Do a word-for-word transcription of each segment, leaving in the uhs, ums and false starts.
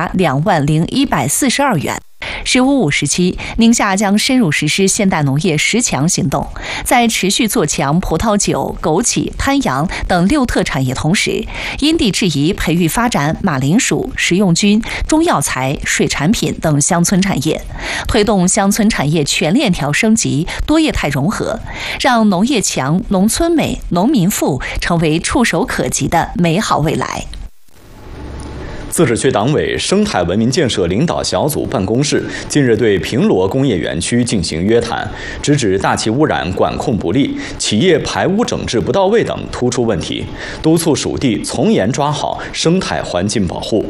两万零一百四十二元。十五五时期，宁夏将深入实施现代农业十强行动，在持续做强葡萄酒、枸杞、滩杨等六特产业同时，因地制宜培育发展马铃薯、食用菌、中药材、水产品等乡村产业，推动乡村产业全链条升级、多业态融合，让农业强、农村美、农民富成为触手可及的美好未来。 自治区党委生态文明建设领导小组办公室近日对平罗工业园区进行约谈，直指大气污染管控不力、企业排污整治不到位等突出问题，督促属地从严抓好生态环境保护。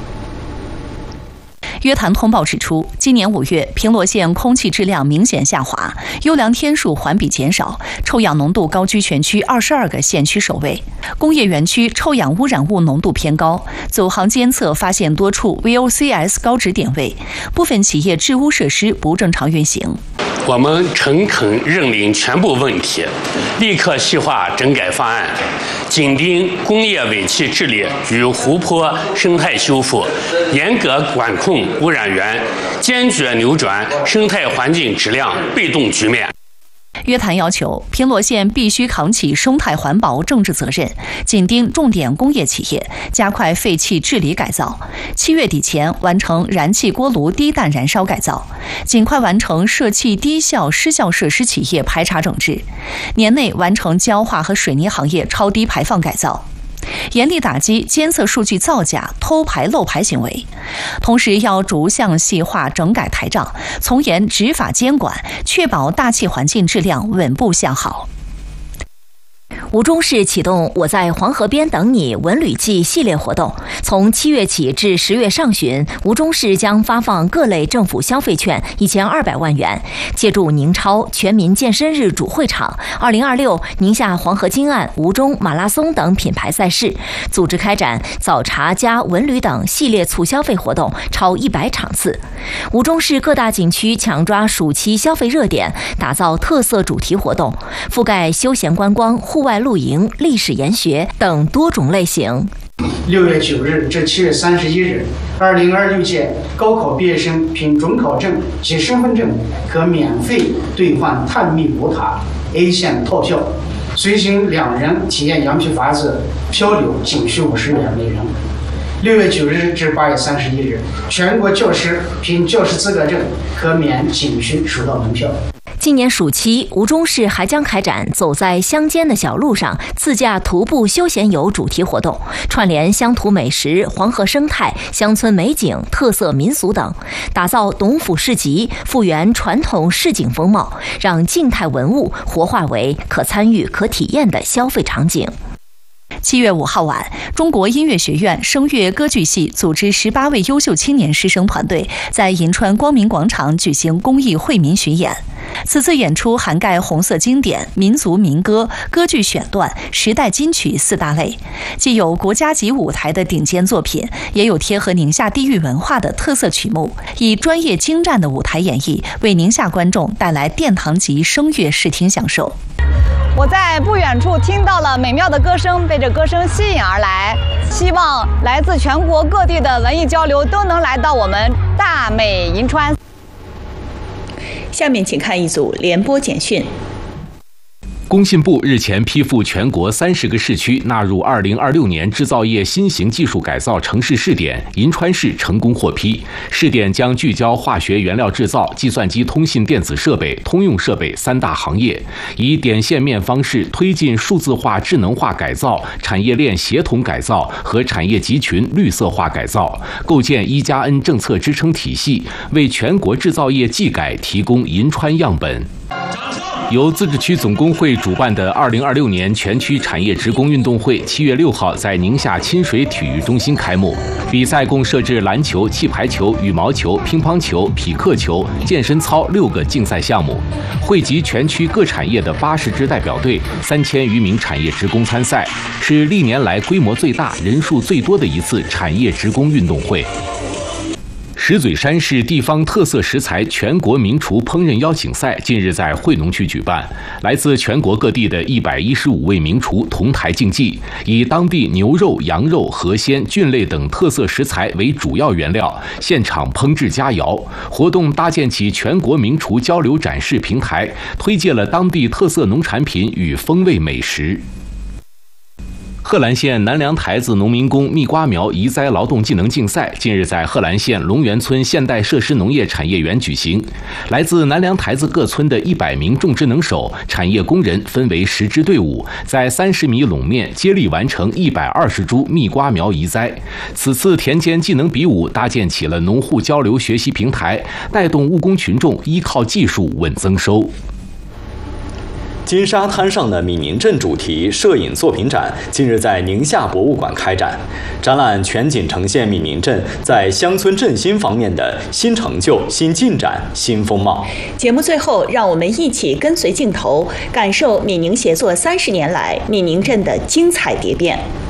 约谈通报指出，今年五月，平罗县空气质量明显下滑，优良天数环比减少，臭氧浓度高居全区二十二个县区首位。工业园区臭氧污染物浓度偏高，走航监测发现多处 V O C S 高值点位，部分企业治污设施不正常运行。 我们诚恳认领全部问题，立刻细化整改方案，紧盯工业尾气治理与湖泊生态修复，严格管控污染源，坚决扭转生态环境质量被动局面。 约谈要求，平罗县必须扛起生态环保政治责任，紧盯重点工业企业，加快废气治理改造。七月底前完成燃气锅炉低氮燃烧改造，尽快完成涉气低效失效设施企业排查整治，年内完成焦化和水泥行业超低排放改造。严厉打击监测数据造假、偷排漏排行为，同时要逐项细化整改台账，从严执法监管，确保大气环境质量稳步向好。 吴忠市启动“我在黄河边等你”文旅季系列活动，从七月起至十月上旬，吴忠市将发放各类政府消费券一千二百万元，借助宁超全民健身日主会场、二零二六宁夏黄河金岸吴忠马拉松等品牌赛事，组织开展早茶加文旅等系列促消费活动超一百场次。吴忠市各大景区强抓暑期消费热点，打造特色主题活动，覆盖休闲观光、户外露营、历史研学等多种类型。 六月九日至七月三十一日，二零二六届高考毕业生凭准考证及身份证可免费兑换探秘古塔 A 线套票，随行两人体验羊皮筏子漂流，仅需五十元每人。六月九日至八月三十一日，全国教师凭教师资格证可免景区首道门票。 今年暑期，吴忠市还将开展走在乡间的小路上自驾徒步休闲游主题活动，串联乡土美食、黄河生态、乡村美景、特色民俗等，打造董府市集，复原传统市井风貌，让静态文物活化为可参与、可体验的消费场景。 七月五号晚，中国音乐学院声乐歌剧系组织十八位优秀青年师生团队在银川光明广场举行公益惠民巡演。此次演出涵盖红色经典、民族民歌、歌剧选段、时代金曲四大类，既有国家级舞台的顶尖作品，也有贴合宁夏地域文化的特色曲目，以专业精湛的舞台演绎，为宁夏观众带来殿堂级声乐视听享受。 我在不远处听到了美妙的歌声，被这歌声吸引而来。希望来自全国各地的文艺交流都能来到我们大美银川。 下面请看一组联播简讯。 工信部日前批复全国三十个市区纳入二零二六年制造业新型技术改造城市试点，银川市成功获批。试点将聚焦化学原料制造、计算机通信电子设备、通用设备三大行业，以点线面方式推进数字化、智能化改造、产业链协同改造和产业集群绿色化改造，构建一加 N 政策支撑体系，为全国制造业技改提供银川样本。由自治区总工会主办的二零二六年全区产业职工运动会，七月六号在宁夏亲水体育中心开幕。比赛共设置篮球、气排球、羽毛球、乒乓球、匹克球、健身操六个竞赛项目，汇集全区各产业的八十支代表队，三千余名产业职工参赛，是历年来规模最大、人数最多的一次产业职工运动会。 石嘴山市地方特色食材全国名厨烹饪邀请赛近日在惠农区举办，来自全国各地的一百一十五位名厨同台竞技，以当地牛肉、羊肉、河鲜、菌类等特色食材为主要原料，现场烹制佳肴。活动搭建起全国名厨交流展示平台，推介了当地特色农产品与风味美食。贺兰县南梁台子农民工蜜瓜苗移栽劳动技能竞赛近日在贺兰县龙源村现代设施农业产业园举行。来自南梁台子各村的一百名种植能手、产业工人分为十支队伍，在三十米垄面接力完成一百二十株蜜瓜苗移栽。此次田间技能比武搭建起了农户交流学习平台，带动务工群众依靠技术稳增收。 金沙滩上的闽宁镇主题摄影作品展近日在宁夏博物馆开展，展览全景呈现闽宁镇在乡村振兴方面的新成就、新进展、新风貌。 节目最后，让我们一起跟随镜头，感受闽宁协作三十年来闽宁镇的精彩蝶变。